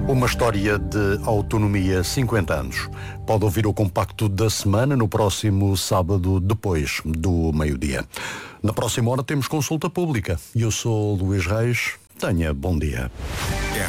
Uma história de autonomia 50 anos. Pode ouvir o compacto da semana no próximo sábado, depois do meio-dia. Na próxima hora temos consulta pública. Eu sou Luís Reis. Tenha bom dia.